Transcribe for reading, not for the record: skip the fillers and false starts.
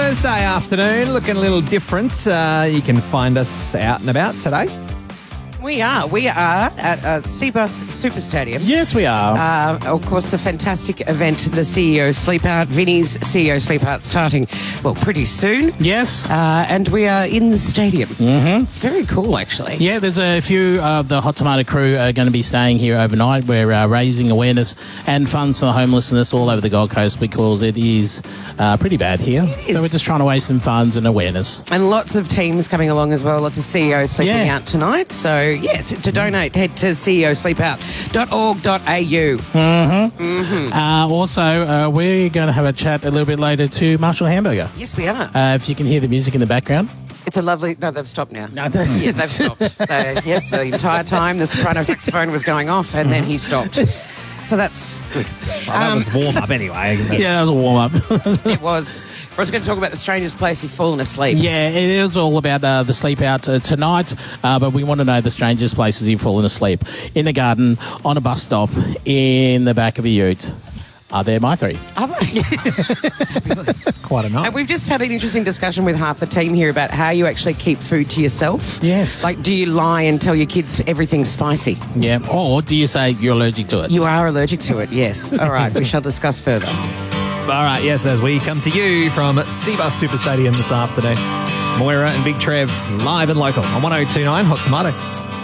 Thursday afternoon, looking a little different. You can find us out and about today. We are at Cbus Super Stadium. Yes, we are. Of course, the fantastic event, the CEO Sleep Out, Vinny's CEO Sleep Out, starting, pretty soon. Yes. And we are in the stadium. Mm-hmm. It's very cool, actually. Yeah, there's a few of the Hot Tomato crew are going to be staying here overnight. We're raising awareness and funds for the homelessness all over the Gold Coast because it is pretty bad here. So we're just trying to raise some funds and awareness. And lots of teams coming along as well, lots of CEOs sleeping out tonight. So, yes, to donate, head to ceosleepout.org.au. Also, we're going to have a chat a little bit later to Marshall Hamburger. Yes, we are. If you can hear the music in the background. It's a lovely... No, they've stopped now. No, that's... Yes, they've stopped. The entire time the soprano saxophone was going off and then he stopped. So that's good. Well, that was warm-up anyway. Yeah, that was a warm-up. It was. We're also going to talk about the strangest place you've fallen asleep. Yeah, it is all about the sleep out tonight, but we want to know the strangest places you've fallen asleep. In the garden, on a bus stop, in the back of a ute. Are there my three? Are they? Fabulous. That's quite a night. And we've just had an interesting discussion with half the team here about how you actually keep food to yourself. Yes. Like, do you lie and tell your kids everything's spicy? Yeah. Or do you say you're allergic to it? You are allergic to it, yes. All right, we shall discuss further. All right, yes, as we come to you from Cbus Super Stadium this afternoon. Moira and Big Trev, live and local on 1029 Hot Tomato.